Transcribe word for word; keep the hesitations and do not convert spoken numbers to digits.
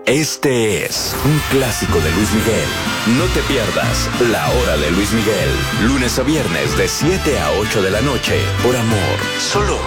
Este es un clásico de Luis Miguel. No te pierdas La Hora de Luis Miguel. Lunes a viernes de siete a ocho de la noche. Por amor. Solo